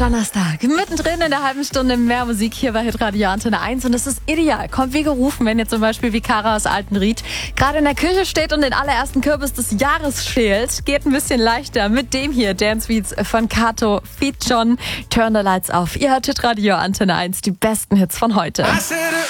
Donnerstag, mittendrin in der halben Stunde mehr Musik hier bei Hitradio Antenne 1 und es ist ideal. Kommt wie gerufen, wenn ihr zum Beispiel wie Kara aus Altenried gerade in der Küche steht und den allerersten Kürbis des Jahres schält. Geht ein bisschen leichter mit dem hier, Dance Beats von Kato, Feat John, Turn the Lights Off. Ihr hört Hitradio Antenne 1, die besten Hits von heute.